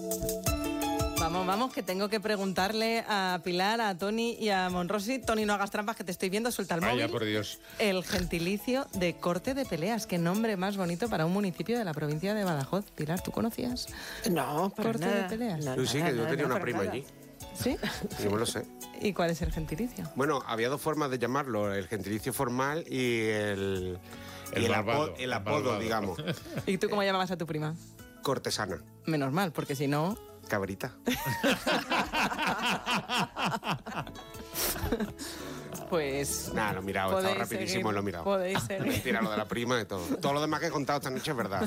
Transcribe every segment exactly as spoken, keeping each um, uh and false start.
Vamos, vamos, que tengo que preguntarle a Pilar, a Toni y a Monrosi. Toni, no hagas trampas, que te estoy viendo, suelta el móvil. Vaya, por Dios. El gentilicio de Corte de Peleas. Qué nombre más bonito para un municipio de la provincia de Badajoz. Pilar, ¿tú conocías? No, para Corte nada. de Peleas. No, Yo sí, nada, que yo nada, tenía no, una para prima nada. allí. ¿Sí? Yo me lo sé. ¿Y cuál es el gentilicio? Bueno, había dos formas de llamarlo, el gentilicio formal y el, El y el, malvado, apo- el el apodo, malvado. digamos, ¿Y tú cómo llamabas a tu prima? cortesana, Menos mal, porque si no... cabrita. Pues... Nada, lo he mirado, estaba podéis rapidísimo seguir, y lo he mirado. Podéis seguir. Mentira, lo de la prima y todo. Todo lo demás que he contado esta noche es verdad.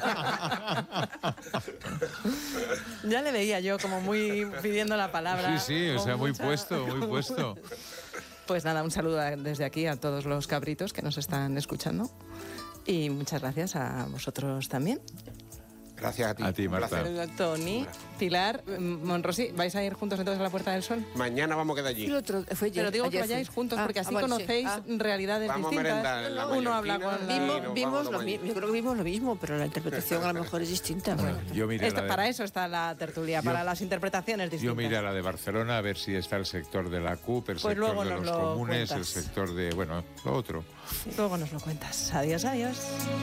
Ya le veía yo como muy pidiendo la palabra. Sí, sí, o con sea, muy mucha- puesto, muy con puesto. mucha- Pues nada, un saludo a- desde aquí a todos los cabritos que nos están escuchando. Y muchas gracias a vosotros también. Gracias a ti. A ti, un Marta. placer. Toni, Pilar, mm, Monrosi, ¿vais a ir juntos entonces a la Puerta del Sol? Mañana vamos a quedar Y el allí. otro, fue ayer, Pero digo que ayer vayáis fue. juntos Ah, porque así ah, bueno, sí. conocéis Ah. realidades Vamos a merendar en la distintas. Uno habla con mallorquina la... y Vimos, nos vimos vamos lo a tomar mismo, allí. yo creo que vimos lo mismo, pero la interpretación a lo mejor es distinta. Bueno, yo miré, Esto- la para de, eso está la tertulia, Yo- para las interpretaciones yo distintas. miré a la de Barcelona a ver si está el sector de la C U P, el Pues sector luego de nos los lo comunes, cuentas. el sector de, bueno, lo otro. Luego nos lo cuentas. Adiós, adiós.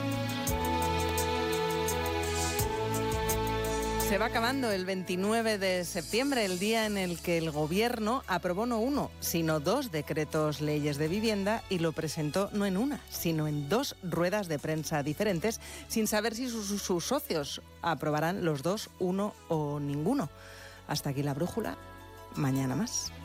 Se va acabando el veintinueve de septiembre, el día en el que el Gobierno aprobó no uno, sino dos decretos leyes de vivienda y lo presentó no en una, sino en dos ruedas de prensa diferentes, sin saber si sus, sus socios aprobarán los dos, uno o ninguno. Hasta aquí la brújula. Mañana más.